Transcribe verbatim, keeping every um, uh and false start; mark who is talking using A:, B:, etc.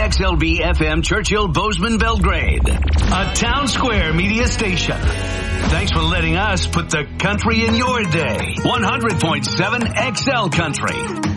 A: X L B F M Churchill Bozeman Belgrade, a Town Square media station. Thanks for letting us put the country in your day. one hundred point seven X L Country.